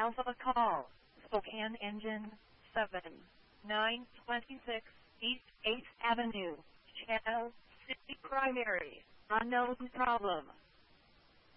Alpha Call, Spokane Engine 7, 926 East 8th Avenue, Channel City Primary, unknown problem.